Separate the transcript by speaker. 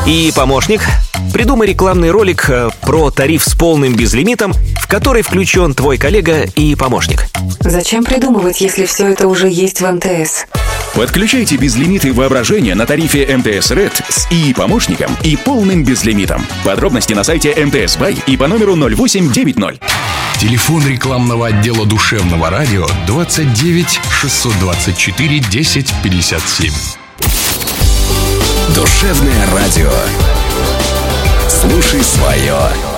Speaker 1: И помощник. Придумай рекламный ролик про тариф с полным безлимитом, в который включен твой коллега и помощник.
Speaker 2: Зачем придумывать, если все это уже есть в МТС?
Speaker 3: Подключайте безлимиты воображения на тарифе МТС Red с ИИ-помощником и полным безлимитом. Подробности на сайте МТС Бай и по номеру 0890.
Speaker 4: Телефон рекламного отдела душевного радио 29 624 10 57.
Speaker 5: Душевное радио. Слушай свое.